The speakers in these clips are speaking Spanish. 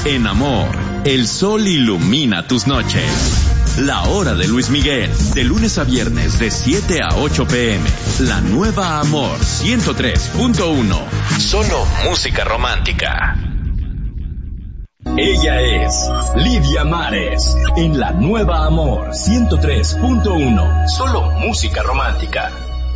En Amor, el sol ilumina tus noches. La hora de Luis Miguel, de lunes a viernes de 7 a 8 p.m. La nueva Amor 103.1. Solo música romántica. Ella es Lidia Mares, en la nueva Amor 103.1. Solo música romántica.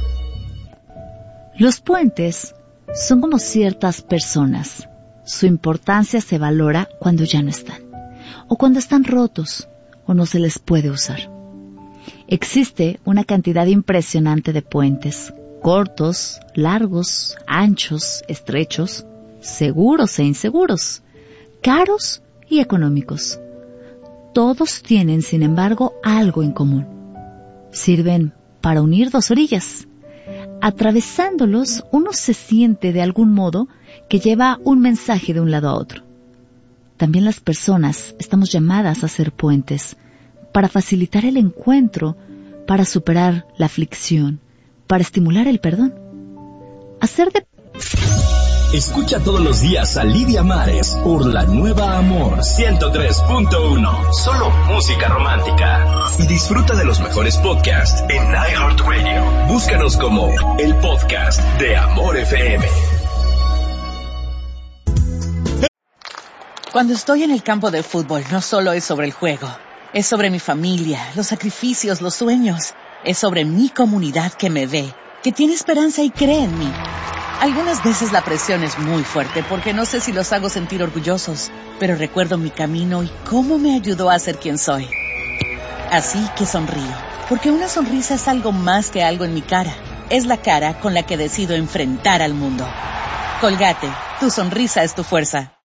Los puentes son como ciertas personas. Su importancia se valora cuando ya no están, o cuando están rotos, o no se les puede usar. Existe una cantidad impresionante de puentes, cortos, largos, anchos, estrechos, seguros e inseguros, caros y económicos. Todos tienen, sin embargo, algo en común. Sirven para unir dos orillas. Atravesándolos, uno se siente de algún modo que lleva un mensaje de un lado a otro. También las personas estamos llamadas a ser puentes, para facilitar el encuentro, para superar la aflicción, para estimular el perdón. Hacer de... Escucha todos los días a Lidia Mares por la nueva Amor 103.1. Solo música romántica. Y disfruta de los mejores podcasts en iHeartRadio. Búscanos como el podcast de Amor FM. Cuando estoy en el campo de fútbol, no solo es sobre el juego. Es sobre mi familia, los sacrificios, los sueños. Es sobre mi comunidad que me ve, que tiene esperanza y cree en mí. Algunas veces la presión es muy fuerte porque no sé si los hago sentir orgullosos, pero recuerdo mi camino y cómo me ayudó a ser quien soy. Así que sonrío, porque una sonrisa es algo más que algo en mi cara. Es la cara con la que decido enfrentar al mundo. Colgate, tu sonrisa es tu fuerza.